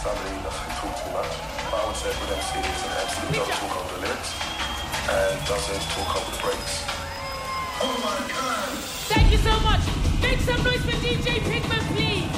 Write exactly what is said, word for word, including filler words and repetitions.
family doesn't talk too much. But I would say with M C, it's an M C who does talk over the lyrics and doesn't talk over the breaks. Oh my God! Thank you so much. Make some noise for D J Pigman, please.